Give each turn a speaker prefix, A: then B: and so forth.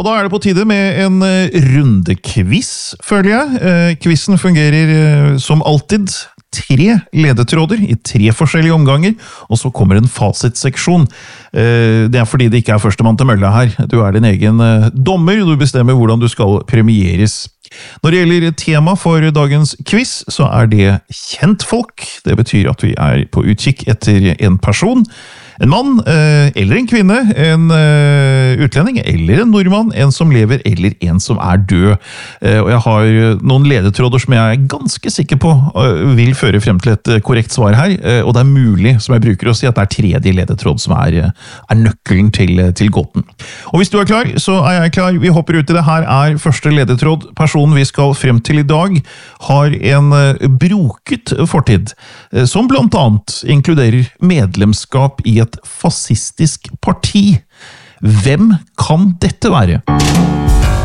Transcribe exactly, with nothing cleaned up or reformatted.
A: Og da er det på tide med en rundekviss, føler jeg. Quizen fungerer som alltid. Tre ledetråder i tre forskjellige omganger, og så kommer en fasitseksjon. Det er fordi det ikke er førstemann til mølla her. Du er din egen dommer, du bestemmer hvordan du skal premieres. Når det gjelder tema for dagens quiz, så er det kjentfolk. Det betyr at vi er på utkikk etter en person, en mann eller en kvinne, en utlending eller en nordmann, en som lever eller en som er død. Og jeg har noen ledetråder som jeg er ganske sikker på vil føre frem til et korrekt svar her, og det er mulig, som jeg bruker å si, at det er tredje ledetråd som er, er nøkkelen til, til gåten. Og hvis du er klar, så er jeg klar. Vi hopper ut i det. Her er første ledetråd. Personen vi skal frem til i dag har en broket fortid, som blant annet inkluderer medlemskap i et fascistisk parti. Hvem kan dette være?